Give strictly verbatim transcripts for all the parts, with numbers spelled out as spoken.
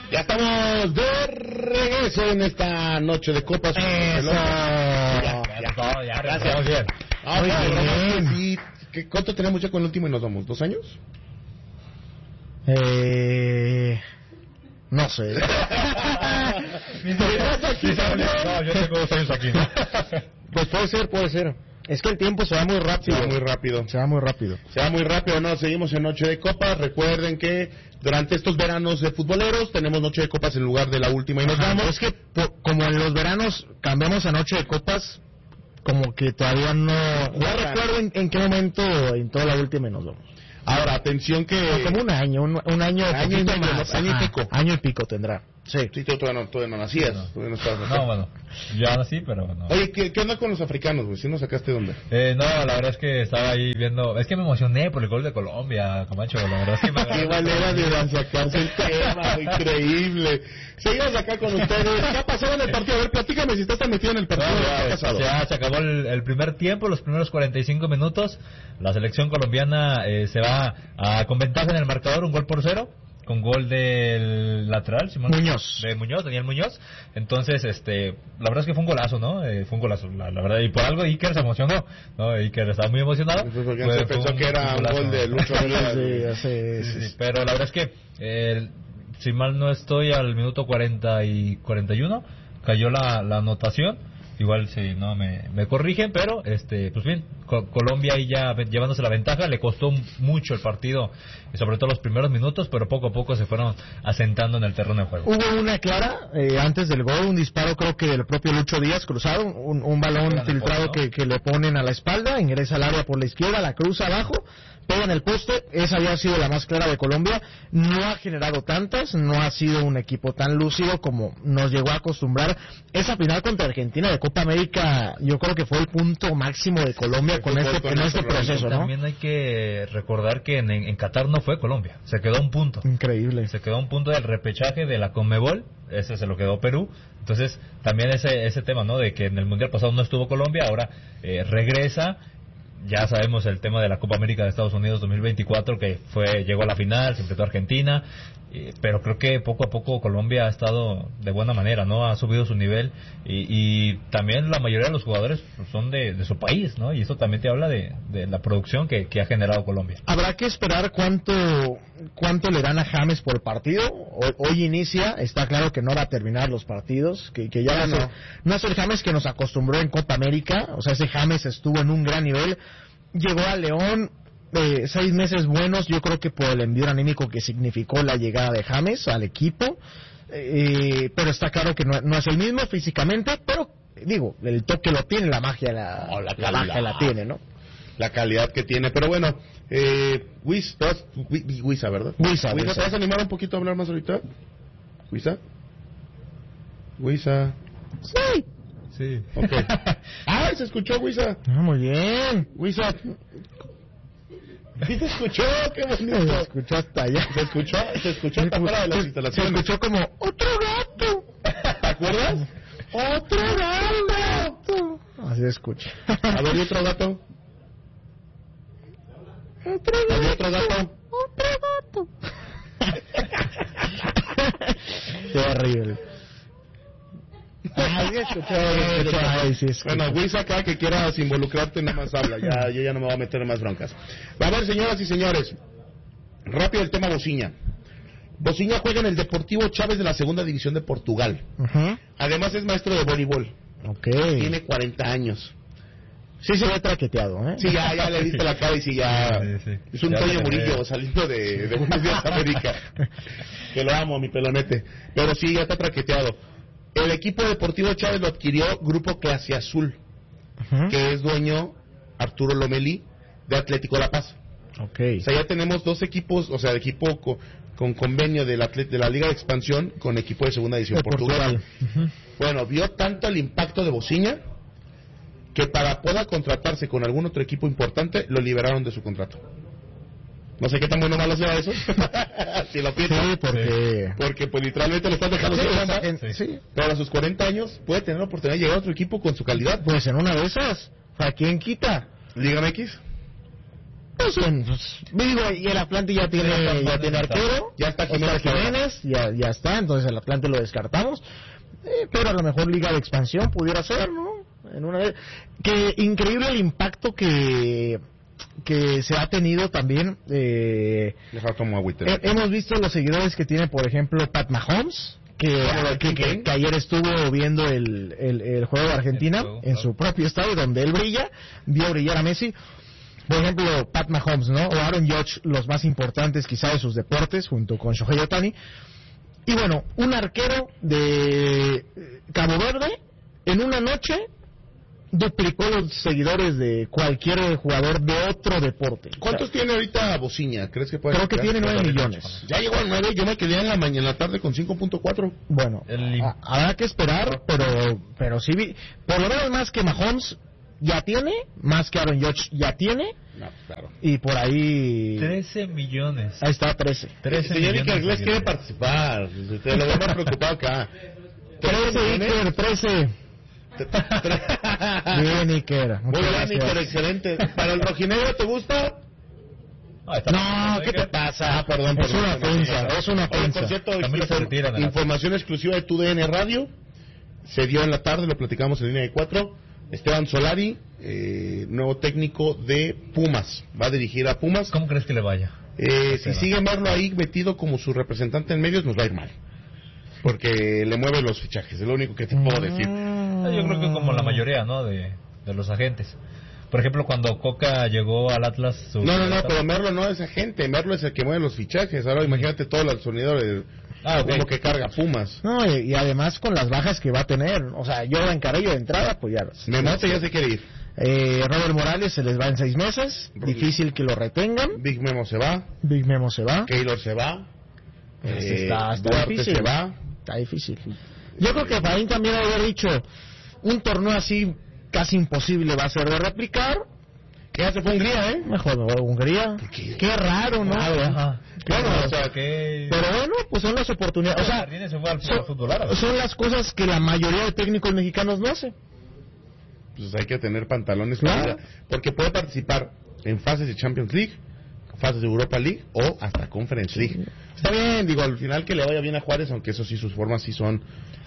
Ya estamos de regreso en esta noche de copas. Eso. Ya, ya, ya, todo, ya, gracias. Bien. Ah, Muy bien. Sí. ¿Qué, ¿Cuánto tenemos ya con el último y nos vamos? ¿Dos años? Eh... No sé. No, yo tengo dos años aquí. Pues puede ser, puede ser. Es que el tiempo se va muy rápido. Se va muy rápido. Se va muy rápido. Se va muy rápido, ¿no? Seguimos en Noche de Copas. Recuerden que durante estos veranos de futboleros tenemos Noche de Copas en lugar de la última y nos Ajá, vamos. Es que po- como en los veranos cambiamos a Noche de Copas, como que todavía no... No recuerdo en, en qué momento en toda la última y nos vamos. Ahora, atención que... No, como un año, un, un año, Año y poquito medio, más, ¿no? Año y ajá, pico. Año y pico tendrá. Sí. Sí, tú todavía no, todavía no nacías. No. Todavía no estabas No, bueno, ya sí, pero no. Oye, ¿qué, ¿qué onda con los africanos, güey? ¿Sí nos sacaste de dónde? Eh, no, la verdad es que estaba ahí viendo... Es que me emocioné por el gol de Colombia, Camacho. La verdad es que me Qué manera de sacarse el tema, increíble. Seguimos acá con ustedes. ¿Qué ha pasado en el partido? A ver, platícame si estás tan metido en el partido. No, ¿Qué ha pasado? ya se acabó el, el primer tiempo, los primeros cuarenta y cinco minutos. La selección colombiana eh, se va a, con ventaja en el marcador, un gol por cero, con gol del lateral, Simón, Muñoz. de Muñoz, Daniel Muñoz. Entonces, este, la verdad es que fue un golazo, ¿no? Eh, fue un golazo, la, la verdad, y por algo Iker se emocionó, ¿no? Iker estaba muy emocionado. Entonces, porque Fue- se fue pensó un- que era un golazo. gol de Lucho Herrera. Sí, sí, Sí, sí, sí, pero la verdad es que, eh, si mal no estoy, al minuto cuarenta y cuarenta y uno cayó la, la anotación. Igual si no me, me corrigen, pero este pues bien, Co- Colombia ahí ya ve- llevándose la ventaja. Le costó mucho el partido, y sobre todo los primeros minutos, pero poco a poco se fueron asentando en el terreno de juego. Hubo una clara eh, antes del gol, un disparo creo que del propio Lucho Díaz cruzado, un, un balón Pega en el filtrado poste, ¿no? que, que le ponen a la espalda, ingresa al área por la izquierda, la cruza abajo, pega en el poste. Esa había sido la más clara de Colombia. No ha generado tantas, no ha sido un equipo tan lúcido como nos llegó a acostumbrar. Esa final contra Argentina de Copa América, yo creo que fue el punto máximo de Colombia con este, en este proceso, ¿no? También hay que recordar que en, en Qatar no fue Colombia, se quedó un punto. Increíble. Se quedó un punto del repechaje de la Conmebol, ese se lo quedó Perú. Entonces, también ese ese tema, ¿no? De que en el Mundial pasado no estuvo Colombia, ahora eh, regresa. Ya sabemos el tema de la Copa América de Estados Unidos dos mil veinticuatro, que fue llegó a la final, se enfrentó a Argentina, eh, pero creo que poco a poco Colombia ha estado de buena manera, ¿no? Ha subido su nivel, y, y también la mayoría de los jugadores son de, de su país, ¿no? Y eso también te habla de, de la producción que, que ha generado Colombia. Habrá que esperar cuánto cuánto le dan a James por partido. Hoy, hoy inicia, está claro que no va a terminar los partidos, que, que ya No, no, no. no es el James que nos acostumbró en Copa América. O sea, ese James estuvo en un gran nivel, llegó a León, eh, seis meses buenos, yo creo que por el envío anímico que significó la llegada de James al equipo, eh, pero está claro que no, no es el mismo físicamente, pero digo, el toque lo tiene, la magia la, Oh, la la calidad. magia la tiene, ¿no? La calidad que tiene. Pero bueno, eh, Wiz, te vas- Wi- Wiza, ¿verdad? Wiza, Wiza, Wiza. ¿te vas a animar un poquito a hablar más ahorita? Wiza. Wiza. Sí. Sí. Ok. ¡Ay, se escuchó, Wiza! Ah, muy bien. Wiza. ¿Sí te escuchó? ¡Qué Se bonito! escuchó hasta allá. Se escuchó, se escuchó hasta fuera de las Se- Se instalaciones. escuchó como otro gato. ¿Te acuerdas? Otro gato. Así se escucha. A ver, ¿y otro gato? Otro ¿Y gato. otro gato? Otro gato. Qué horrible. Ay, escuchó, escuchó. Ay, sí, escuchó. Bueno, Wiza, acá que quieras involucrarte, nada más habla. Ya, yo ya no me voy a meter en más broncas. A ver, señoras y señores, rápido el tema Bociña. Bociña juega en el Deportivo Chávez de la Segunda División de Portugal. Ujú. Además es maestro de voleibol. Ok. Tiene cuarenta años. Sí se ve traqueteado, ¿eh? Sí, ya, ya le viste la cara y sí, ya... Sí, sí. Es un Ya Toño se le Murillo ve. saliendo de, de Buenos Días América. Que lo amo, mi pelonete. Pero sí, ya está traqueteado. El equipo deportivo Chávez lo adquirió Grupo Clase Azul, Ujú. que es dueño Arturo Lomelí de Atlético La Paz. Ok. O sea, ya tenemos dos equipos, o sea, de equipo co- con convenio de la, de la Liga de Expansión con equipo de Segunda División De Portugal. Portugal. Ujú. Bueno, vio tanto el impacto de Bociña que para poder contratarse con algún otro equipo importante lo liberaron de su contrato. No sé qué tan bueno o malo sea eso. Si lo piensas. Sí, porque... Porque pues literalmente lo estás dejando Sí, sin o sea, chamba. en- Sí. sí. Pero a sus cuarenta años puede tener la oportunidad de llegar a otro equipo con su calidad. Pues en una de esas, ¿a quién quita? Liga M X. Pues, bueno, pues, digo, y el Atlante ya tiene, Sí, ya tiene arquero, Ya está Oscar Jiménez. Jiménez, ya, ya está, entonces el Atlante lo descartamos. Eh, pero a lo mejor Liga de Expansión pudiera ser, ¿no? En una vez. Que increíble el impacto que que se ha tenido también. Eh, Deja como agüita. he- hemos visto los seguidores que tiene, por ejemplo, Pat Mahomes, que, Bueno, que, que- que ayer estuvo viendo el, el, el juego de Argentina El juego, en claro. su propio estadio donde él brilla, vio brillar a Messi. Por ejemplo, Pat Mahomes, ¿no? O Aaron Judge, los más importantes quizá de sus deportes, junto con Shohei Ohtani. Y bueno, un arquero de eh, Cabo Verde, en una noche, duplicó los seguidores de cualquier jugador de otro deporte. ¿Cuántos O sea, tiene ahorita Bociña? ¿Crees que puede creo que llegar? tiene nueve millones. Ya llegó a nueve, yo me quedé en la mañana, en la tarde con cinco punto cuatro. Bueno, El- a- habrá que esperar, pero pero sí, vi- por lo menos más que Mahomes ya tiene, más que Aaron Judge ya tiene, No, claro. y por ahí... trece millones. Ahí está, trece. trece Señor millones Iker, de Inglés quiere seguidores. participar. Te lo veo más preocupado acá. trece, Iker, trece. Bien, Iker. Muy Muchas bien, Iker, gracias. excelente. ¿Para el rojinegro te gusta? Ah, está No, bien, ¿qué te Iker. pasa? Ah, perdón, Es perdón. una ofensa, es una Oye, por ofensa. cierto, También se inform- retiran de la- información exclusiva de tu D N Radio. Se dio en la tarde, lo platicamos en línea de cuatro. Esteban Solari, eh, nuevo técnico de Pumas. Va a dirigir a Pumas. ¿Cómo crees que le vaya? Eh, si Esteban. sigue Merlo ahí metido como su representante en medios, nos va a ir mal. Porque le mueve los fichajes, es lo único que te puedo decir. Ah, Yo creo que como la mayoría, ¿no? De, de los agentes. Por ejemplo, cuando Coca llegó al Atlas... su- No, no, no, pero Merlo no es agente, Merlo es el que mueve los fichajes. Ahora imagínate todo el sonido de Ah, ok. como que carga Pumas. No, y, y además con las bajas que va a tener. O sea, Jordan Carrillo de entrada, pues ya. Memote ya se quiere ir. Eh, Robert Morales se les va en seis meses. Difícil que lo retengan. Big Memo se va, Big Memo se va. Keylor se va, Pues eh, está, está Duarte difícil. se va. Está difícil. Yo creo que Farín también había dicho, un torneo así casi imposible va a ser de replicar. Que ya se fue a Hungría, ¿eh? Mejor me voy a Hungría. qué? Qué raro, ¿no? Ajá. Claro, o sea, que... Pero bueno, pues son las oportunidades. O sea, Jardines se fue al son, fútbol árabe. son las cosas que la mayoría de técnicos mexicanos no hacen. pues hay que tener pantalones Claro. para vida, porque puede participar en fases de Champions League, fases de Europa League o hasta Conference League. Está bien, digo, al final que le vaya bien a Juárez, aunque eso sí, sus formas sí son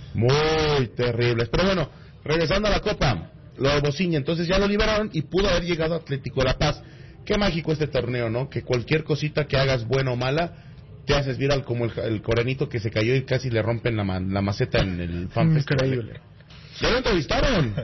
muy terribles. Pero bueno, regresando a la Copa, lo de Bociña, entonces ya lo liberaron y pudo haber llegado a Atlético de La Paz. Qué mágico este torneo, ¿no? Que cualquier cosita que hagas buena o mala, te haces viral como el, el coreanito que se cayó y casi le rompen la, ma- la maceta en el fan festival. Increíble. Ya lo entrevistaron.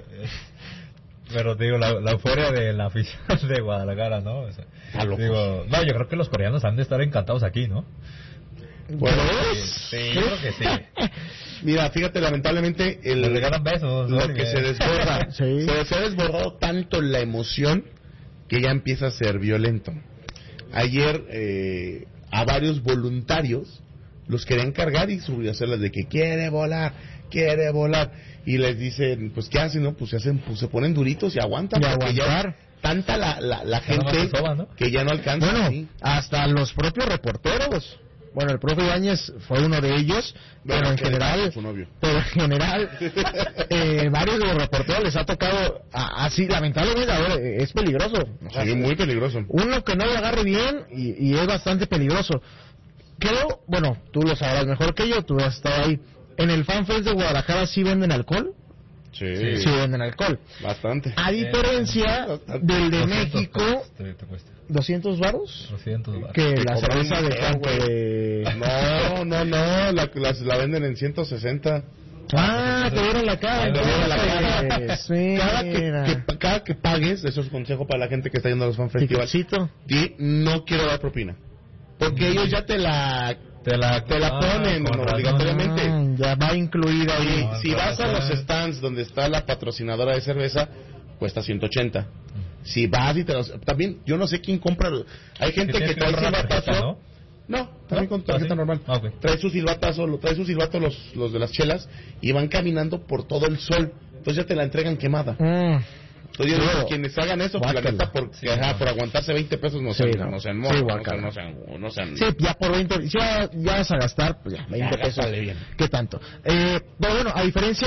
Pero te digo, la, la euforia de la afición de Guadalajara, ¿no? O sea, Está locos. digo, no, yo creo que los coreanos han de estar encantados aquí, ¿no? Bueno, Sí, yo creo que sí. mira, fíjate, lamentablemente el, Les regalan besos, ¿no? lo que se desborda, Sí. se, se ha desbordado tanto la emoción que ya empieza a ser violento. Ayer eh, a varios voluntarios los querían cargar y subir a hacerles de que quiere volar, quiere volar, y les dicen, pues qué hacen, no, pues se hacen, pues se ponen duritos y aguantan, Y porque ya aguantar. es tanta la, la, la Ya nomás gente se soban, ¿no? que ya no alcanza. Bueno, sí. hasta los propios reporteros. Bueno, el profe Ibáñez fue uno de ellos, Bueno, pero en que general, su novio. pero en general, eh, varios de los reporteros les ha tocado a- así, lamentablemente, ahora, eh, es peligroso. O sea, Sí, muy peligroso. uno que no lo agarre bien y, y es bastante peligroso. Creo, bueno, tú lo sabrás mejor que yo, tú has estado ahí. En el FanFest de Guadalajara sí venden alcohol. Sí, Sí venden alcohol. bastante. A diferencia del de doscientos México, te, te cuesta. doscientos varos. doscientos baros. Que Te la cobran cerveza un de feo, campo güey. de... No, no, no, la, las- la venden en ciento sesenta. Ah, te dieron la cara. Te dieron la cara. entonces. Cada que, Mira. que- cada que pagues, eso es consejo para la gente que está yendo a los fan festivals, Ticketcito. di, no quiero dar propina. Porque ellos ya te la, Te la, te la ah, ponen con no, razón. obligatoriamente. Ah, ya va incluida Si, ahí. No, si vas a no, los no. stands donde está la patrocinadora de cerveza, cuesta ciento ochenta. Si vas y te los... También, yo no sé quién compra... Hay gente tienes que que trae comprar una silbatazo... tarjeta, ¿no? No, también ¿No? con tarjeta ¿Ah, sí? normal. Ah, ok. Trae su silbatazo, lo trae su silbato los, los de las chelas y van caminando por todo el sol. Entonces ya te la entregan quemada. Mm. Entonces yo Luego, digo, quienes hagan eso, pues la guácala. neta, por, Sí, ajá, no. por aguantarse veinte pesos no Sí, sean, no. no sean Sí, morros, no guácala. sean, no sean, no sean- Sí, ya por veinte, si ya, ya vas a gastar, pues ya, veinte Ya, pesos. gástale bien. ¿Qué tanto? Eh, pero bueno, a diferencia,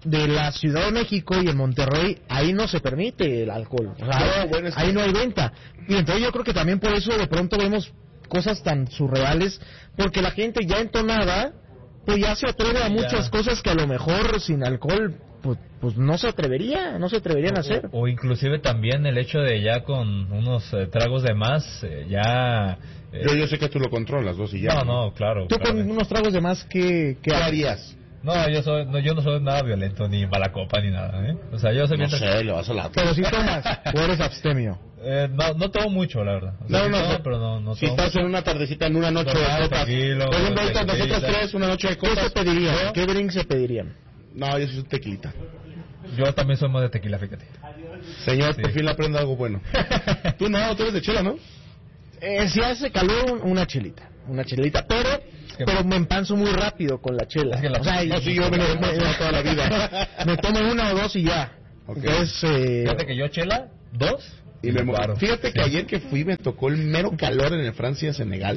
de la Ciudad de México y en Monterrey, ahí no se permite el alcohol. O sea, No, bueno, es que- ahí no hay venta. Y entonces yo creo que también por eso de pronto vemos cosas tan surreales, porque la gente ya entonada, pues ya se atreve a muchas Ya. cosas que a lo mejor sin alcohol, pues, pues no se atrevería, no se atreverían a hacer. O, o inclusive también el hecho de ya con unos eh, tragos de más, eh, ya... eh, Yo, yo sé que tú lo controlas, vos y ya. no, no, claro. Tú claro. con unos tragos de más, ¿qué, qué ¿Qué harías? harías? No, yo soy, no, yo no soy nada violento, ni mala copa, ni nada, ¿eh? O sea, yo soy No bien... sé, le vas a la... Pero si tomas, o eres abstemio. Eh, no, no tomo mucho, la verdad. O sea, No, sí no, tomo, no. pero no, no Si tomo estás mucho. en una tardecita, en una noche Normal, de copas. tranquilo, Por ejemplo, ahorita nosotros tequilita. tres, una noche de ¿Qué se copas. pedirían? ¿No? ¿Qué drink se pedirían? No, yo soy tequilita. Yo también soy más de tequila, fíjate. Señor, Sí. por fin aprendo algo bueno. Tú no, tú eres de chela, ¿no? Eh, si hace calor, una chelita. Una chelita, pero que- pero me empanzo muy rápido con la chela. Es que la- o sea, No, sí, yo me lo empanzo toda la vida. me tomo una o dos y ya. Ok. Entonces, eh, Fíjate que yo, chela, dos. Y me mo- paro. Fíjate que Sí. ayer que fui me tocó el mero calor en el Francia-Senegal.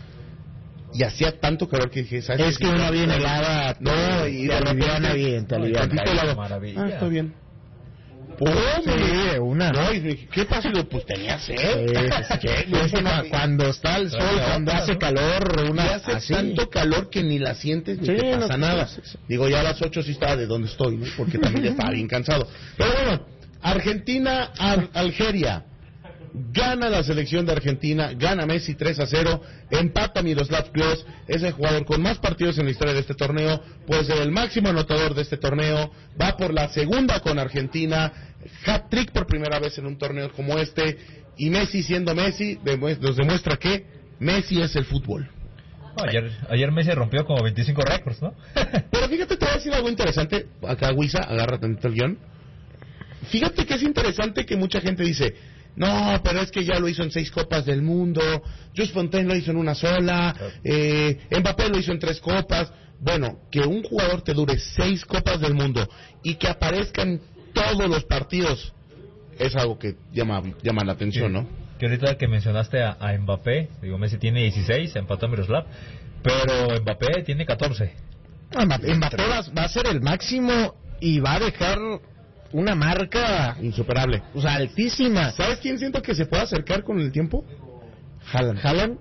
Y hacía tanto calor que dije, ¿sabes? es que una bien helada, No, y te de aliviana repente- bien, te No, y aliviana. tantito Ay, helado. maravilla. Ah, está bien. ¡Pum! Sí, una. No, y dije, ¿qué pasa? Y digo, pues tenía sed. Eh, ¿Qué? es que cua- cuando está el sol, Claro, cuando claro. hace calor, Y una hace así. tanto calor que ni la sientes ni Sí, te no pasa te- nada. sí, sí. Digo, ya a las ocho sí estaba de donde estoy, ¿no? Porque también ya estaba bien cansado. Pero bueno, Argentina, Al- Algeria. Gana la selección de Argentina, gana Messi tres a cero, empata Miroslav Klose, es el jugador con más partidos en la historia de este torneo, puede ser el máximo anotador de este torneo, va por la segunda con Argentina, hat-trick por primera vez en un torneo como este, y Messi siendo Messi, demues- nos demuestra que Messi es el fútbol. No, ayer, ayer Messi rompió como veinticinco récords, ¿no? Pero fíjate, te voy a decir algo interesante, acá Huiza, agarra tantito el guión. Fíjate que es interesante que mucha gente dice, no, pero es que ya lo hizo en seis copas del mundo, Jules Fontaine lo hizo en una sola, eh, Mbappé lo hizo en tres copas. Bueno, que un jugador te dure seis copas del mundo y que aparezca en todos los partidos es algo que llama, llama la atención, ¿no? Que ahorita que mencionaste a, a Mbappé, digo, Messi tiene dieciséis, empató a Miroslav, pero Mbappé tiene catorce. No, Mbappé, Mbappé va, va a ser el máximo y va a dejar una marca, Insuperable. o sea, altísima. ¿Sabes quién siento que se puede acercar con el tiempo? Haaland. Haaland,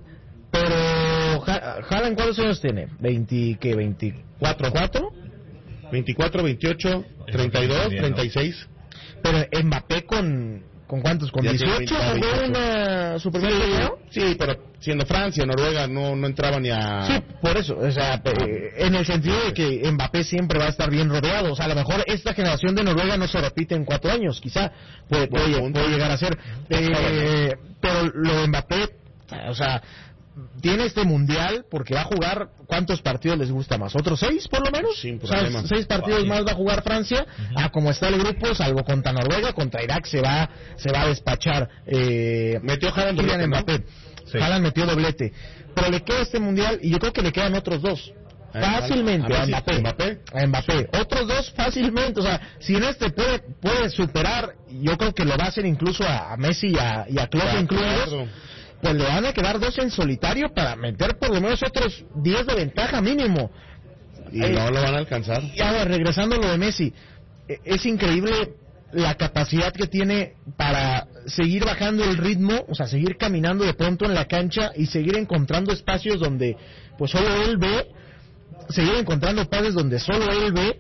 pero Ha- Haaland, ¿cuántos años tiene? ¿veinte, qué, veinticuatro? ¿cuatro? veinticuatro, veintiocho, treinta y dos, treinta y seis. Pero Mbappé con, ¿con cuántos? ¿Con Ya tiene dieciocho veinte, jugó veintiocho. una, su primer torneo? Sí, pero siendo Francia, Noruega, no, no entraba ni a... Sí, por eso, o sea, eh, en el sentido de que Mbappé siempre va a estar bien rodeado, o sea, a lo mejor esta generación de Noruega no se repite en cuatro años, quizá puede, Buen puede, punto. puede llegar a ser, eh, pero lo de Mbappé, o sea, tiene este mundial porque va a jugar, ¿cuántos partidos les gusta más? ¿Otros seis por lo menos? Sin O sea, problema. seis partidos Fácil. más va a jugar Francia, a como está el grupo, salvo contra Noruega, contra Irak se va, se va a despachar, eh, Metió Haaland Kylian doblete, ¿no? Mbappé. Sí. Haaland metió doblete. Pero le queda este mundial y yo creo que le quedan otros dos. A- Fácilmente a a, Messi, Mbappé. Mbappé. A Mbappé. Otros dos fácilmente. O sea, si en este puede, puede superar, yo creo que lo va a hacer incluso a, a Messi y a, y a Klopp De incluidos, acuerdo. pues le van a quedar dos en solitario para meter por lo menos otros diez de ventaja mínimo. Y Eh, no lo van a alcanzar. Y ahora, regresando a lo de Messi, eh, es increíble la capacidad que tiene para seguir bajando el ritmo, o sea, seguir caminando de pronto en la cancha y seguir encontrando espacios donde pues solo él ve, seguir encontrando pases donde solo él ve,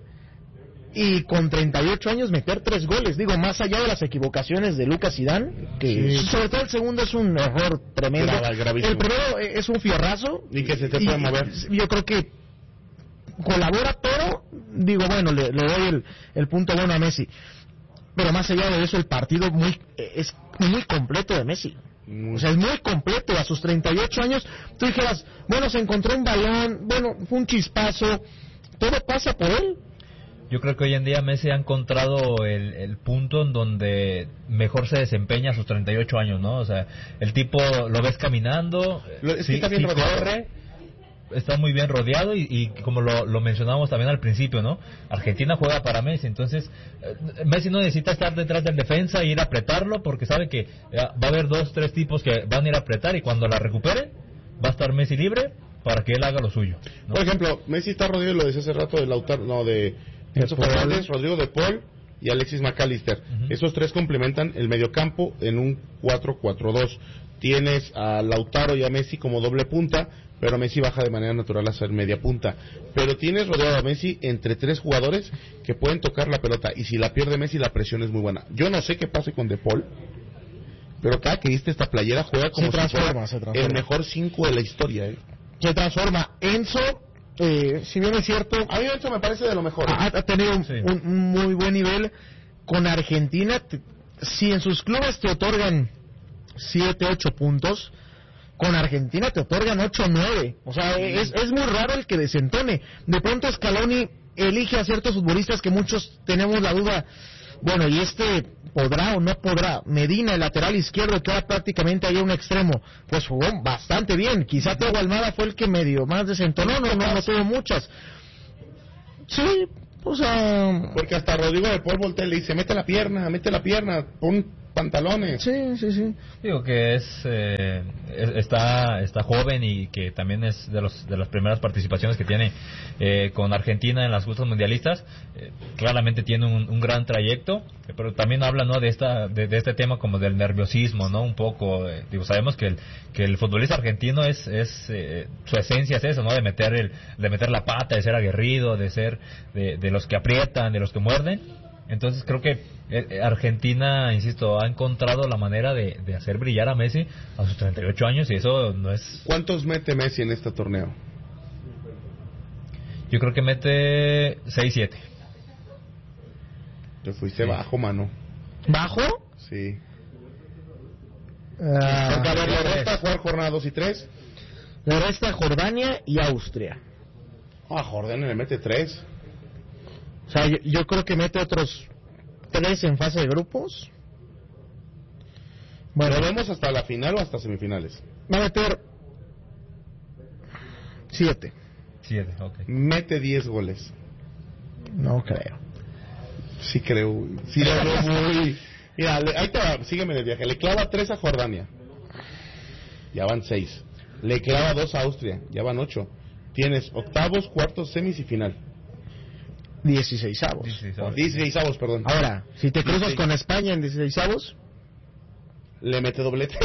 y con treinta y ocho años meter tres goles. Digo, más allá de las equivocaciones de Lucas Zidane, que Sí. sobre todo el segundo es un error tremendo. Grave, gravísimo. El primero eh, es un fierrazo. Y que se te puede mover. Yo creo que colabora, pero digo, bueno, le, le doy el, el punto bueno a Messi. Pero más allá de eso, el partido muy es muy completo de Messi. Muy- O sea, es muy completo. A sus treinta y ocho años, tú dijeras, bueno, se encontró un balón, bueno, fue un chispazo, todo pasa por él. Yo creo que hoy en día Messi ha encontrado el, el punto en donde mejor se desempeña a sus treinta y ocho años, ¿no? O sea, el tipo lo ves caminando, Lo- es que sí, está bien sí rodeado. corre, está muy bien rodeado y, y como lo, lo mencionábamos también al principio, ¿no? Argentina juega para Messi, entonces eh, Messi no necesita estar detrás del defensa e ir a apretarlo porque sabe que eh, va a haber dos, tres tipos que van a ir a apretar y cuando la recupere va a estar Messi libre para que él haga lo suyo, ¿no? Por ejemplo, Messi está rodeado, lo decía hace rato, de Lautaro, no, de Enzo Fernández, Rodrigo de Paul y Alexis McAllister. Uh-huh. Esos tres complementan el mediocampo en un cuatro cuatro dos. Tienes a Lautaro y a Messi como doble punta, pero Messi baja de manera natural a ser media punta. Pero tienes rodeado a Messi entre tres jugadores que pueden tocar la pelota, y si la pierde Messi la presión es muy buena. Yo no sé qué pase con De Paul, pero cada que viste esta playera juega como se si fuera el mejor cinco de la historia. ¿eh? Se transforma. Enzo, eh, si bien es cierto, a mí Enzo me parece de lo mejor. Ha, ha tenido un, sí. un, un muy buen nivel con Argentina. Te, si en sus clubes te otorgan siete, ocho puntos, con Argentina te otorgan ocho, nueve. O sea, es, es muy raro el que desentone. De pronto Scaloni elige a ciertos futbolistas que muchos tenemos la duda, bueno, ¿y este podrá o no podrá? Medina, el lateral izquierdo, que ahora prácticamente hay un extremo, pues jugó bastante bien. Quizá Thiago Almada fue el que medio más desentonó, no, no, no tuvo muchas. Sí, o sea... Porque hasta Rodrigo de Paul voltea y le dice, mete la pierna, mete la pierna, pon pantalones. Sí, sí, sí. Digo que es, eh, es está está joven y que también es de los de las primeras participaciones que tiene eh, con Argentina en las justas mundialistas. Eh, claramente tiene un, un gran trayecto, eh, pero también habla, ¿no?, de esta de, de este tema como del nerviosismo, ¿no? Un poco, eh, digo, sabemos que el que el futbolista argentino es es eh, su esencia es eso, ¿no? De meter el de meter la pata, de ser aguerrido, de ser de, de los que aprietan, de los que muerden. Entonces creo que eh, Argentina, insisto, ha encontrado la manera de, de hacer brillar a Messi a sus treinta y ocho años, y eso no es... ¿Cuántos mete Messi en este torneo? Yo creo que mete seis, siete. Te fuiste sí. bajo, mano. ¿Bajo? Sí. Uh, Porque a ver, le resta jugar jornada dos y tres. Le resta Jordania y Austria. Ah, Jordania le mete tres. O sea, yo, yo creo que mete otros tres en fase de grupos. Bueno, ¿lo vemos hasta la final o hasta semifinales? Va a meter siete. Siete, ok. Mete diez goles. No creo. Sí creo. Sí lo veo muy... Mira, le, ahí te va, sígueme el viaje. Le clava tres a Jordania. Ya van seis. Le clava dos a Austria. Ya van ocho. Tienes octavos, cuartos, semis y final. Dieciseisavos. Dieciseisavos, perdón. Ahora, si te cruzas dieciséis con España en dieciseisavos, le mete doblete.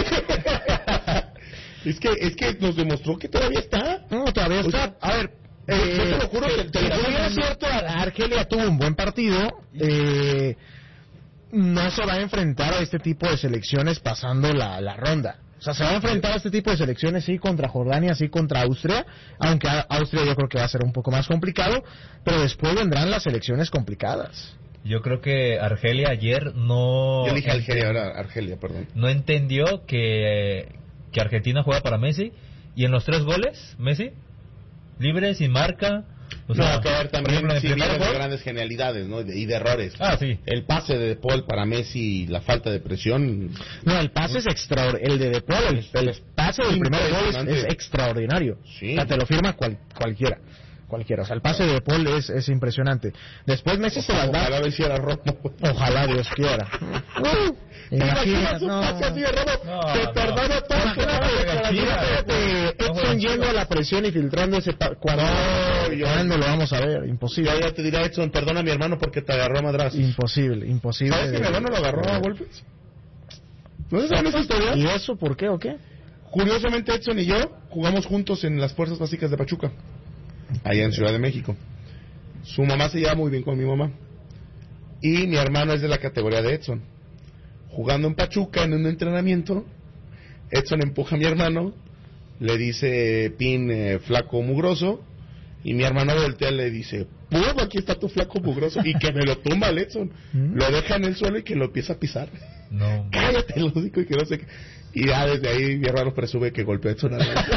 es que es que nos demostró que todavía está. No, todavía está. Sea, a ver, eh, yo te lo juro que, que, que es cierto, Argelia tuvo un buen partido. Eh, no se va a enfrentar a este tipo de selecciones pasando la, la ronda. O sea, se va a enfrentar a este tipo de selecciones, sí, contra Jordania, sí, contra Austria, aunque a Austria yo creo que va a ser un poco más complicado, pero después vendrán las selecciones complicadas. Yo creo que Argelia ayer no... Yo dije Argelia, ahora Argelia, perdón. No entendió que, que Argentina juega para Messi, y en los tres goles, Messi, libre, sin marca... O sea, no, que a ver, también sí vieron de grandes genialidades, ¿no? Y de, y de errores. Ah, sí. El pase de De Paul para Messi, la falta de presión. No, el pase es extraordinario. El de De Paul, el, el pase del primer gol es, es extraordinario. Sí. O sea, te lo firma cual, cualquiera. Cualquiera. O sea, el pase de De Paul es, es impresionante. Después Messi ojalá, se las da. Ojalá venciera Romo. Ojalá Dios quiera. Uh, Imagínate, no. Pase así de Romo, no, te no. perdona todo. Imagínate Edson yendo a la presión y filtrando ese pa- cuando no, yo, ¿cuándo lo vamos a ver? Imposible. Ya, ya te dirá Edson, perdona a mi hermano porque te agarró a madrazos. Imposible, imposible. ¿Sabes que mi hermano lo agarró a golpes? ¿No sabes esa historia? ¿Y eso por qué o qué? Curiosamente Edson y yo jugamos juntos en las fuerzas básicas de Pachuca, allá en Ciudad de México. Su mamá se lleva muy bien con mi mamá y mi hermano es de la categoría de Edson. Jugando en Pachuca en un entrenamiento, Edson empuja a mi hermano, le dice Pin eh, flaco mugroso, y mi hermano voltea y le dice, ¡pum! Aquí está tu flaco mugroso, y que me lo tumba el Edson, ¿Mm? Lo deja en el suelo y que lo empieza a pisar. No. Cállate, lo digo, y que no sé qué. Y ya desde ahí mi hermano presume que golpeó a Edson.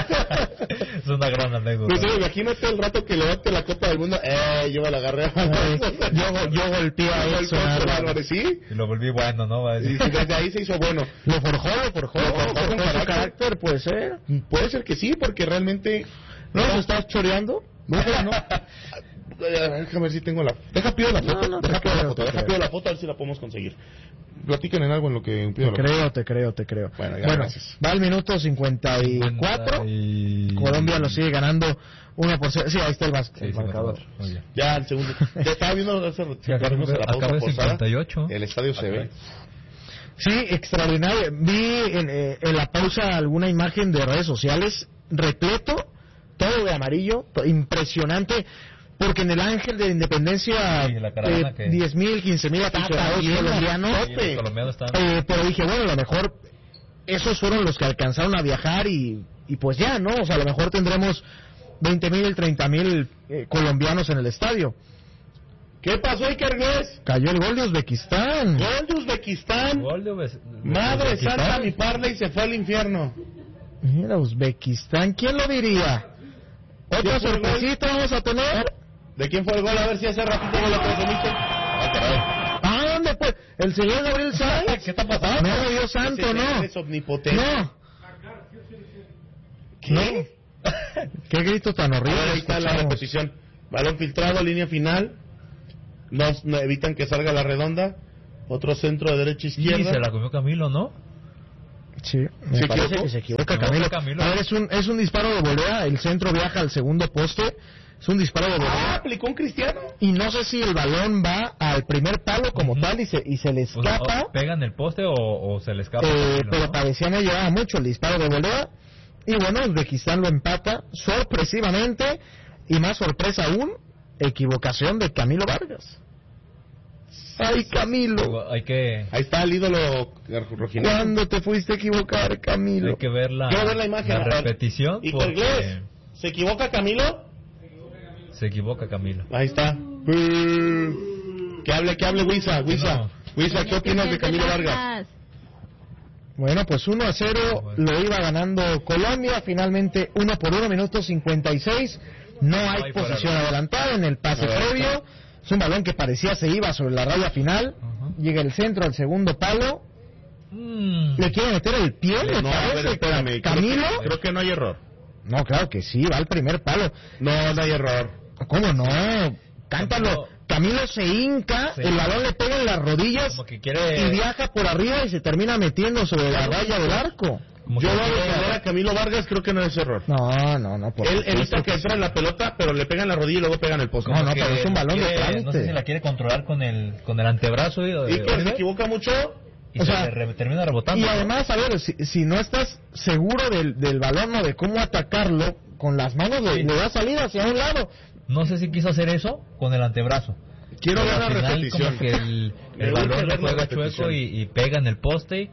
Es una gran anécdota. Pues, imagínate el rato que levante la Copa del Mundo. Eh, yo me la agarré. yo, yo golpeé a Edson Álvarez, ¿sí? Y lo volví bueno, ¿no? Va a decir. Y desde ahí se hizo bueno. Lo forjó, lo forjó. Lo forjó con carácter. carácter, puede ser. Puede ser que sí, porque realmente... ¿No nos estás choreando? No, no. Déjame ver si tengo la... Deja pido la foto, No, no, deja te pido la creo, foto, te deja creo. pido la foto a ver si la podemos conseguir. Platiquen en algo en lo que pido Te la creo, te creo, te creo. Bueno, ya, bueno gracias. va al minuto cincuenta y cuatro. Y... Colombia lo sigue ganando uno por cero. Sí, ahí está el, mas- Sí, el marcador. cincuenta y cuatro. Muy bien. Ya, el segundo. Ya estaba viendo hace Sí, ya fuimos a la pausa acaba de forzada. cincuenta y ocho. El estadio se ve. Sí, extraordinario. Vi en, eh, en la pausa alguna imagen de redes sociales, repleto, todo de amarillo, to- impresionante, porque en el Ángel de la Independencia, Sí, la caravana eh, que- diez mil, quince mil aficionados bien, colombianos, Sí, los colombianos están... eh, pero dije, bueno, a lo mejor esos fueron los que alcanzaron a viajar y, y pues ya, ¿no? O sea, a lo mejor tendremos veinte mil, treinta mil eh, colombianos en el estadio. ¿Qué pasó, Iker Gles? Cayó el gol de Uzbekistán. Gol de Uzbekistán. Gol de Ubes- de Madre Uzbekistán. santa, mi Parley se fue al infierno. Mira, Uzbekistán, ¿quién lo diría? ¿Otra ¿Quién fue el gol? sorpresita vamos a tener? ¿De quién fue el gol? A ver si hace ratito me lo presumiste. ¿Ah, dónde fue? ¿El señor Gabriel Sáenz? ¿Qué está pasando? No, Dios santo, Ese no. Es omnipotente. No. ¿Qué? No. ¿Qué grito tan A horrible? ver, ahí está la escuchamos? repetición. Balón filtrado, línea final. No, no evitan que salga la redonda. Otro centro de derecha a Y izquierda. se la comió Camilo, ¿no? Sí, me ¿Se parece equivocó? que se equivoca Se Camilo. equivocó Camilo. A ver, es un, es un disparo de volea, el centro viaja al segundo poste, es un disparo de Ah, volea. aplicó un cristiano. Y no sé si el balón va al primer palo como Ujú. tal y se, y se le O sea, escapa, o pega en el poste o, o se le escapa. eh, Camilo, pero ¿no? parecía no llevaba mucho el disparo de volea. Y bueno, Uzbekistán lo empata sorpresivamente, y más sorpresa aún, equivocación de Camilo Vargas. ¡Ay, Camilo! Hay que, Ahí está el ídolo rojinegro. ¿Cuándo te fuiste a equivocar, Camilo? hay que ver la, Quiero ver la imagen. a ver. repetición. ¿Y porque Gles? ¿Se equivoca Camilo? Se equivoca Camilo. Ahí está. Mm. Que hable, que hable Huiza. Huiza, No. Huiza, ¿qué opinas de Camilo Vargas? Bueno, pues uno a cero lo iba ganando Colombia, finalmente uno por uno, minuto cincuenta y seis. No hay hay posición fuera de- adelantada en el pase A ver, previo. Es un balón que parecía se iba sobre la raya final. Ajá. Llega el centro al segundo palo. Mm. Le quiere meter el pie, me No, a ver, parece. espérame. creo ¿Camilo? que- Creo que no hay error. No, claro que sí, va al primer palo. No, no hay error. ¿Cómo no? Cántalo. Camilo- Camilo se hinca, Sí. el balón le pega en las rodillas Como que quiere... y viaja por arriba y se termina metiendo sobre la raya del arco. como Yo que voy a quiere- defender a Camilo Vargas, creo que no es error. No, no, no. Por Él supuesto evita que sí. entre en la pelota, pero le pega en la rodilla y luego pega en el poste. No, no, como pero que es un balón de quiere- trámite. No sé si la quiere controlar con el, con el antebrazo. Y, Y que se equivoca mucho. y O se sea, le re- termina rebotando. Y ¿no? además, a ver, si, si no estás seguro del, del balón o de cómo atacarlo, con las manos le, Sí. le va a salir hacia un lado. No sé si quiso hacer eso con el antebrazo. Quiero Pero ver la al final repetición. como que el, Me el urge balón ver le la juega repetición. chueco y, y pega en el poste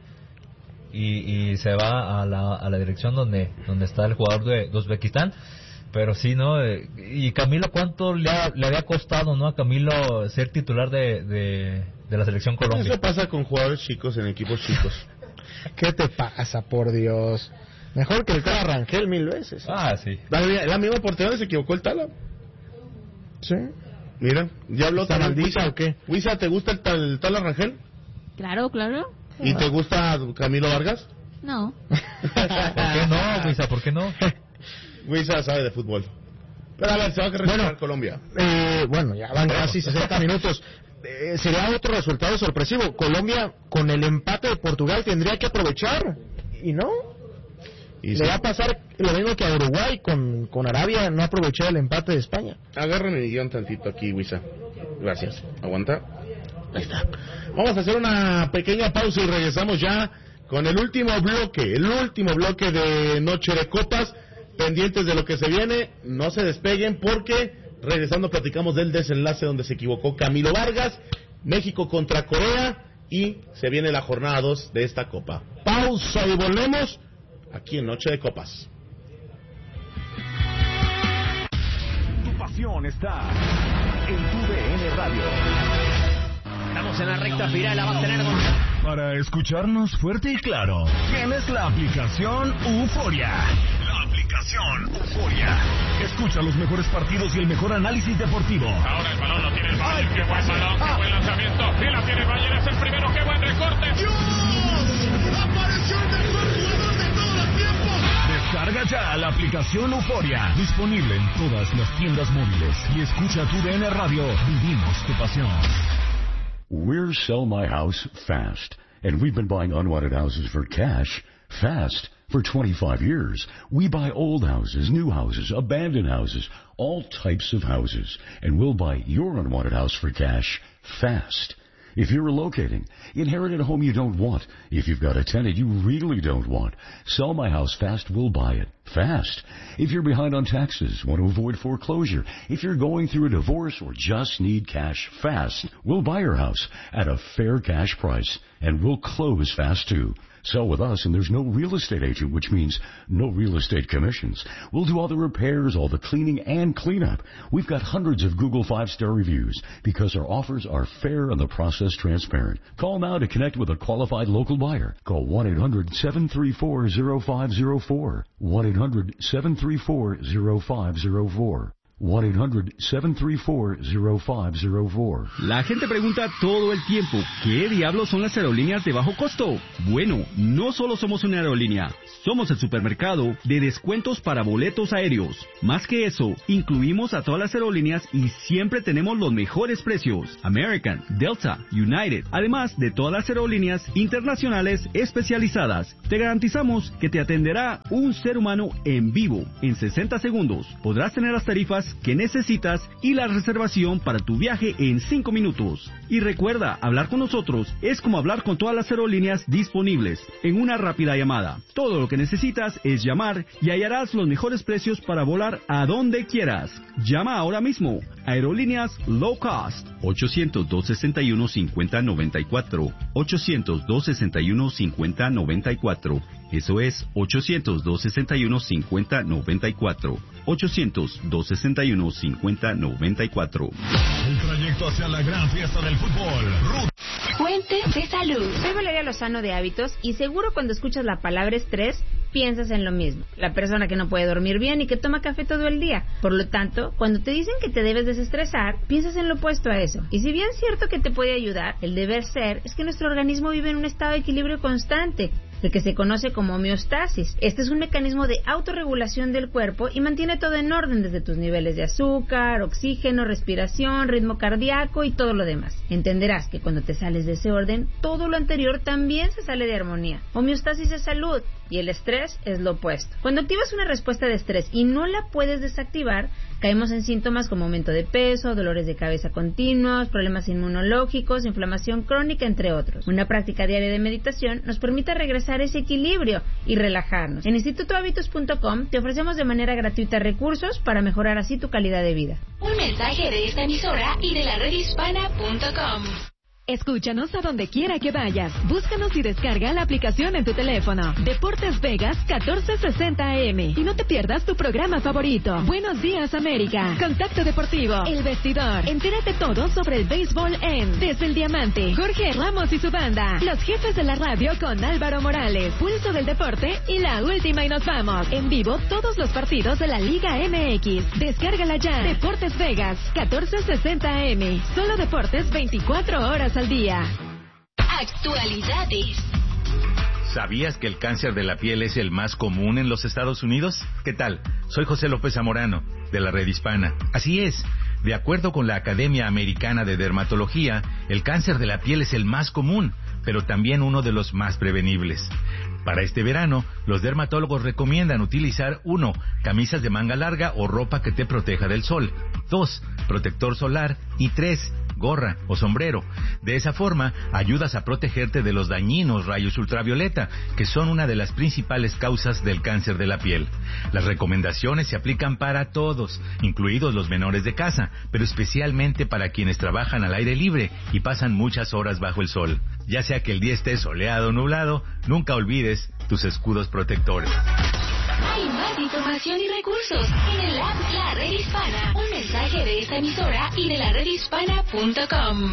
y, y se va a la, a la dirección donde donde está el jugador de, de Uzbekistán. Pero sí, ¿no? Eh, Y Camilo, ¿cuánto le, ha- le había costado, no, a Camilo ser titular de, de, de la selección Colombia? Eso pasa con jugadores chicos en equipos chicos. ¿Qué te pasa, por Dios? Mejor que el Tala Rangel mil veces. Ah, sí. La, la misma oportunidad se equivocó el Tala. ¿Sí? Mira, ya habló ¿Está también maldita Huiza. o qué? Huiza, ¿te gusta el, tal- el Tala Rangel? Claro, claro. ¿Y te gusta Camilo Vargas? No. ¿Por qué no, Luisa? ¿Por qué no? Huiza sabe de fútbol. Pero a ver, se va a regresar Bueno. Colombia. Eh, bueno, ya van casi sesenta minutos. Eh, sería otro resultado sorpresivo. Colombia, con el empate de Portugal, tendría que aprovechar. ¿Y no? Y Le sí. va a pasar lo mismo que a Uruguay con, con Arabia, no aprovechó el empate de España. Agárrame mi guión tantito aquí, Huiza. Gracias. Aguanta. Ahí está. Vamos a hacer una pequeña pausa y regresamos ya con el último bloque, el último bloque de Noche de Copas, pendientes de lo que se viene. No se despeguen porque regresando platicamos del desenlace donde se equivocó Camilo Vargas, México contra Corea y se viene la jornada dos de esta Copa. Pausa y volvemos aquí en Noche de Copas. Tu pasión está en tu D N Radio. Estamos en la recta final, la va a tener Gonzalo. Para escucharnos fuerte y claro, tienes la aplicación Euforia. La aplicación Euforia. Escucha los mejores partidos y el mejor análisis deportivo. Ahora el balón lo tiene el Bayern, qué buen balón, qué buen lanzamiento, y la tiene el Bayern, es el primero, qué buen recorte. Descarga Descarga ya la aplicación Euforia. Disponible en todas las tiendas móviles. Y escucha tu D N Radio. Vivimos tu pasión. We're Sell My House Fast. And we've been buying unwanted houses for cash fast for twenty-five years. We buy old houses, new houses, abandoned houses, all types of houses. And we'll buy your unwanted house for cash fast. If you're relocating, inherited a home you don't want, if you've got a tenant you really don't want, Sell My House Fast will buy it fast. If you're behind on taxes, want to avoid foreclosure, if you're going through a divorce or just need cash fast, we'll buy your house at a fair cash price, and we'll close fast too. Sell with us, and there's no real estate agent, which means no real estate commissions. We'll do all the repairs, all the cleaning, and cleanup. We've got hundreds of Google five-star reviews because our offers are fair and the process transparent. Call now to connect with a qualified local buyer. Call one eight hundred seven three four zero five zero four. one eight hundred seven three four zero five zero four. one eight hundred seven three four zero five zero four. La gente pregunta todo el tiempo, ¿qué diablos son las aerolíneas de bajo costo? Bueno, no solo somos una aerolínea, somos el supermercado de descuentos para boletos aéreos. Más que eso, incluimos a todas las aerolíneas y siempre tenemos los mejores precios. American, Delta, United, además de todas las aerolíneas internacionales especializadas. Te garantizamos que te atenderá un ser humano en vivo. En sesenta segundos podrás tener las tarifas que necesitas y la reservación para tu viaje en cinco minutos. Y recuerda, hablar con nosotros es como hablar con todas las aerolíneas disponibles en una rápida llamada. Todo lo que necesitas es llamar y hallarás los mejores precios para volar a donde quieras. Llama ahora mismo. Aerolíneas Low Cost. ochocientos dos sesenta y uno cincuenta noventa y cuatro. ochocientos dos sesenta y uno cincuenta noventa y cuatro. Eso es ochocientos dos sesenta y uno cincuenta noventa y cuatro. ochocientos dos sesenta y uno cincuenta noventa y cuatro. El trayecto hacia la gran fiesta del fútbol. Ruta. Fuentes de salud. Soy Valeria Lozano de Hábitos y seguro cuando escuchas la palabra estrés piensas en lo mismo. La persona que no puede dormir bien y que toma café todo el día. Por lo tanto, cuando te dicen que te debes desestresar, piensas en lo opuesto a eso. Y si bien es cierto que te puede ayudar, el deber ser es que nuestro organismo vive en un estado de equilibrio constante, el que se conoce como homeostasis. Este es un mecanismo de autorregulación del cuerpo y mantiene todo en orden, desde tus niveles de azúcar, oxígeno, respiración, ritmo cardíaco y todo lo demás. Entenderás que cuando te sales de ese orden, todo lo anterior también se sale de armonía. Homeostasis es salud y el estrés es lo opuesto. Cuando activas una respuesta de estrés y no la puedes desactivar, caemos en síntomas como aumento de peso, dolores de cabeza continuos, problemas inmunológicos, inflamación crónica, entre otros. Una práctica diaria de meditación nos permite regresar a ese equilibrio y relajarnos. En instituto hábitos punto com te ofrecemos de manera gratuita recursos para mejorar así tu calidad de vida. Un mensaje de esta emisora y de la red hispana punto com. Escúchanos a donde quiera que vayas. Búscanos y descarga la aplicación en tu teléfono. Deportes Vegas catorce sesenta A M. Y no te pierdas tu programa favorito. Buenos días, América. Contacto Deportivo. El Vestidor. Entérate todo sobre el béisbol en Desde el Diamante. Jorge Ramos y su banda. Los jefes de la radio con Álvaro Morales. Pulso del Deporte y la última y nos vamos. En vivo todos los partidos de la Liga M X. Descárgala ya. Deportes Vegas catorce sesenta A M. Solo deportes veinticuatro horas al día. Actualidades. ¿Sabías que el cáncer de la piel es el más común en los Estados Unidos? ¿Qué tal? Soy José López Zamorano, de la Red Hispana. Así es, de acuerdo con la Academia Americana de Dermatología, el cáncer de la piel es el más común, pero también uno de los más prevenibles. Para este verano, los dermatólogos recomiendan utilizar uno Camisas de manga larga o ropa que te proteja del sol. dos Protector solar. Y tres Gorra o sombrero. De esa forma, ayudas a protegerte de los dañinos rayos ultravioleta, que son una de las principales causas del cáncer de la piel. Las recomendaciones se aplican para todos, incluidos los menores de casa, pero especialmente para quienes trabajan al aire libre y pasan muchas horas bajo el sol. Ya sea que el día esté soleado o nublado, nunca olvides tus escudos protectores. Hay más información y recursos en el app La Red Hispana. Un mensaje de esta emisora y de la red hispana punto com.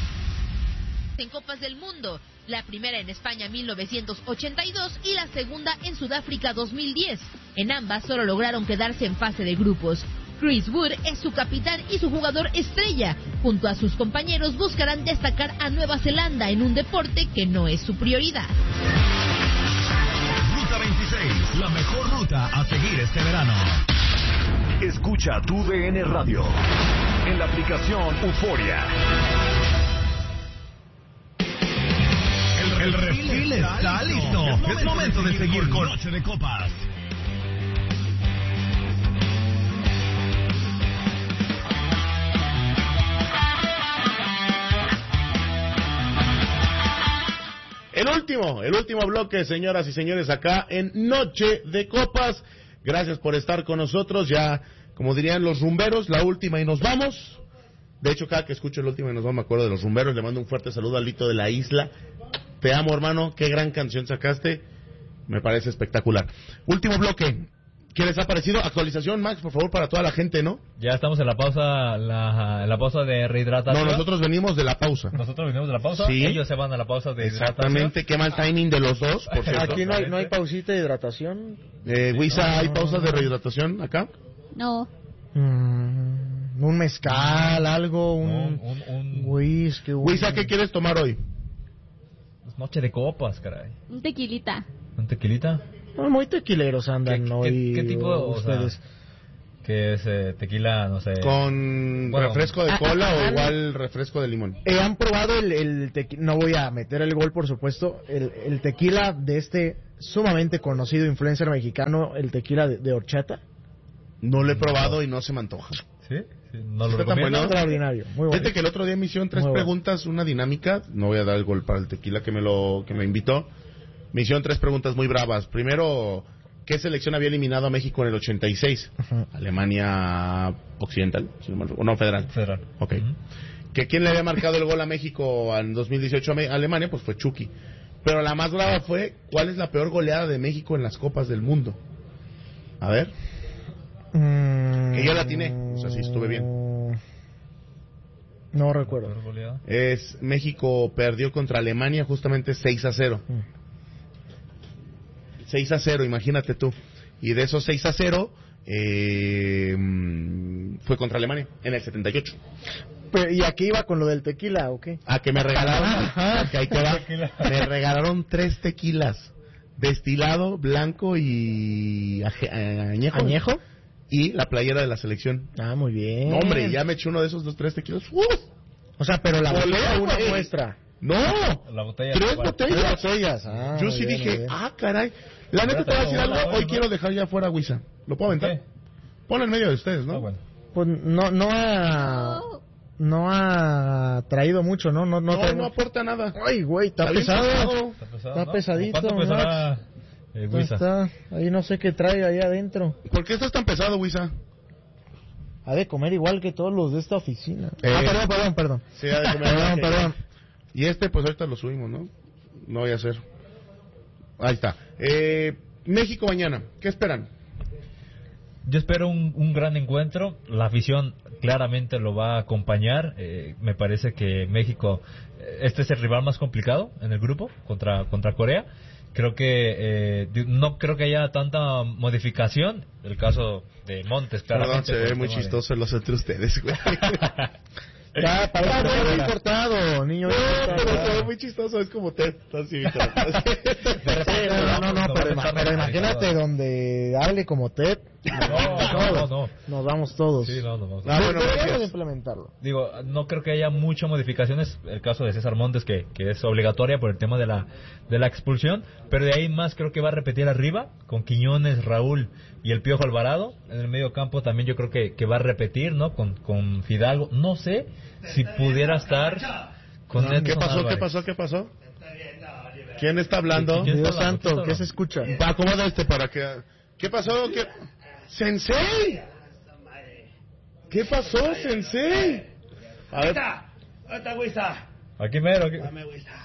En Copas del Mundo, la primera en España mil novecientos ochenta y dos y la segunda en Sudáfrica dos mil diez. En ambas solo lograron quedarse en fase de grupos. Chris Wood es su capitán y su jugador estrella. Junto a sus compañeros buscarán destacar a Nueva Zelanda en un deporte que no es su prioridad. Ruta veintiséis. la mejor ruta a seguir este verano. Escucha tu D N Radio en la aplicación Euforia. El, el refil está listo. Es momento de seguir con Noche de Copas. El último, el último bloque, señoras y señores, acá en Noche de Copas. Gracias por estar con nosotros. Ya, como dirían los rumberos, la última y nos vamos. De hecho, cada que escucho el último y nos vamos, me acuerdo de los rumberos. Le mando un fuerte saludo a Lito de la Isla. Te amo, hermano. Qué gran canción sacaste. Me parece espectacular. Último bloque. ¿Qué les ha parecido? Actualización, Max, por favor, para toda la gente, ¿no? Ya estamos en la pausa, la, en la pausa de rehidratación. No, nosotros venimos de la pausa. Nosotros venimos de la pausa. Sí. Ellos se van a la pausa de Exactamente. hidratación. Qué mal timing de los dos, por cierto. Aquí no hay, no hay pausita de hidratación. Eh, Wisa, ¿hay pausas de rehidratación acá? No. Mm, un mezcal, algo, un, un, un... whisky. Un... Wisa, ¿qué quieres tomar hoy? Es noche de copas, caray. Un tequilita. ¿Un tequilita? No, muy tequileros andan ¿Qué, hoy. ¿qué, qué tipo o ustedes? Sea, ¿qué es eh, tequila, no sé? ¿Con bueno, refresco de cola ah, ah, o igual refresco de limón? Eh, ¿Han probado el, el tequila? No voy a meter el gol, por supuesto. El, el tequila de este sumamente conocido influencer mexicano, el tequila de, de horchata. No lo he probado y no se me antoja. ¿Sí? Sí, no lo ¿Está tan bueno? Extraordinario. Muy bueno. Fíjate que el otro día me hicieron tres muy preguntas, bueno. Una dinámica. No voy a dar el gol para el tequila que me lo que me invitó. Me hicieron tres preguntas muy bravas. Primero, ¿qué selección había eliminado a México en el ochenta y seis? Uh-huh. Alemania Occidental, si no, mal, no, Federal. Federal. Ok. Uh-huh. ¿Que quién le había marcado el gol a México en dos mil dieciocho a Alemania? Pues fue Chucky. Pero la más brava fue, ¿cuál es la peor goleada de México en las Copas del Mundo? A ver. Mm, que yo la atiné, o sea, sí estuve bien. No recuerdo. Es México perdió contra Alemania justamente seis a cero. Mm. seis a cero, imagínate tú. Y de esos seis a cero eh, fue contra Alemania en el setenta y ocho. Pero, ¿y a qué iba con lo del tequila o qué? A que me regalaron, que ahí te va, me regalaron tres tequilas, destilado, blanco y aje, añejo. ¿Añejo? Y la playera de la selección. Ah, muy bien. No, hombre, ya me eché uno de esos dos, tres tequilas. ¡Uf! O sea, pero la botella una muestra. No, la botella tres botellas. Tres botellas. Ah, yo sí bien, dije, ah, caray. La neta te voy a decir algo, hoy quiero dejar ya fuera a Wisa. ¿Lo puedo aventar? Okay. Ponlo en medio de ustedes, ¿no? Ah, bueno. Pues no, no ha... No ha traído mucho, ¿no? No, no, no, no aporta nada. Ay, güey, está, está pesado. pesado. Está, pesado, está ¿no? pesadito. ¿Cuánto pesará eh, Wisa? Está, ahí no sé qué trae ahí adentro. ¿Por qué estás tan pesado, Wisa? Ha de comer igual que todos los de esta oficina. Eh, ah, perdón, perdón, perdón. Sí, ha de comer perdón, perdón. Y este, pues ahorita lo subimos, ¿no? No voy a hacer. Ahí está. Eh, México mañana, ¿qué esperan? Yo espero un, un gran encuentro. La afición claramente lo va a acompañar. Eh, me parece que México, este es el rival más complicado en el grupo contra contra Corea. Creo que eh, no creo que haya tanta modificación. El caso de Montes, claramente. Perdón, se ve muy chistoso de... los entre ustedes, güey. Ya, para no, bien cortado, niño. No, bien pero se ve muy chistoso, es como Ted. Así, no, no, no, pero, pero imagínate donde hable como Ted. No, no, no, no. Nos vamos todos. Sí, no, no, no. Ah, bueno, deberíamos implementarlo. Digo, no creo que haya muchas modificaciones. El caso de César Montes, que, que es obligatoria por el tema de la, de la expulsión. Pero de ahí más creo que va a repetir arriba, con Quiñones, Raúl y el Piojo Alvarado. En el medio campo también yo creo que, que va a repetir, ¿no? Con, con Fidalgo. No sé si pudiera estar con no, ¿Qué pasó? ¿Qué pasó? ¿Qué pasó? ¿Quién está hablando? Dios está santo, hablando? ¿Qué se escucha? Acomoda este para que... ¿Qué pasó? ¿Qué... ¡Sensei! ¿Qué pasó, Sensei? A ver. ¿Dónde está Wisa? Aquí mero. Aquí... Dame Wisa.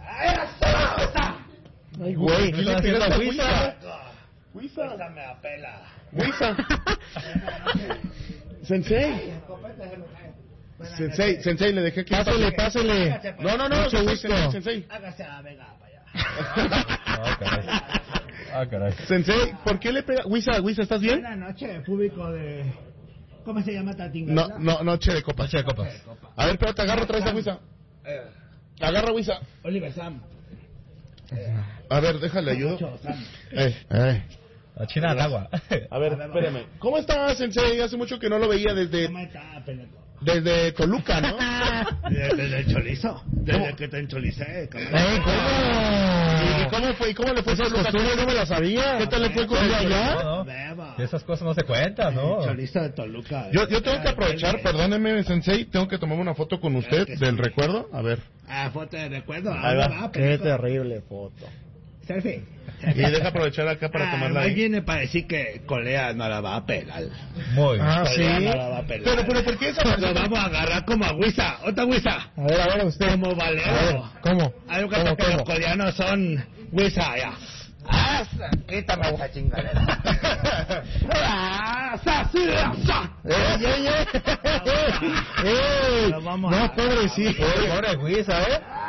¡Esa! Ay, güey, ¿qué le pides a Wisa? Wisa. Wisa me apela. Wisa. Sensei. Sensei, Sensei, le dejé que... Pásale, pásale. No, no, no, mucho gusto. Sensei. Hágase a venga para allá. Ah, caray. Ah, caray. Sensei, ¿por qué le pega? Wisa, Wisa, ¿estás bien? Buenas noches, público de... ¿Cómo se llama Tatinga? No, no, noche de copa. Noche de copa. A ver, pero te agarra otra vez a Wisa. Agarra a Wisa. Oliver Sam. A ver, déjale ayuda. Eh, eh. A China al agua. A ver, espérame. ¿Cómo está, Sensei? Hace mucho que no lo veía desde... ¿Cómo está, Peneco? Desde Toluca, ¿no? Desde, desde el chorizo. Desde ¿Cómo? Que te encholicé. ¿Eh? ¿Cómo? ¿Y cómo fue? ¿Y cómo le fue? Esas costumbres no me las sabía. ¿Qué tal le fue con ella allá? No, no. Esas cosas no se cuentan, ¿no? El chorizo de Toluca. Yo, yo tengo que aprovechar, perdóneme, Sensei, tengo que tomarme una foto con usted claro del sí. recuerdo. A ver. Ah, foto de recuerdo. Ahí va. va Qué terrible foto. Selfie. Y deja aprovechar acá para ah, tomarla ahí. viene para decir que Colea no la va a pelar. Muy Ah, Colea sí. No la va a pelar. Pero, pero, ¿por qué eso? Nos vamos a agarrar como a Huiza. ¿Otra Huiza? A ver, a ver, usted. Como Valero. ¿Cómo? Hay un ¿Cómo, caso que cómo? los coreanos son Huiza, ya. ¡Ah! Quítame esa chingadera. ¡Ah! ¡Sa! ¡Sí! ¡Sa! ¡Ey, ey, ey! ¡Ey! No, pobrecito. Pobre Huiza, ¿eh?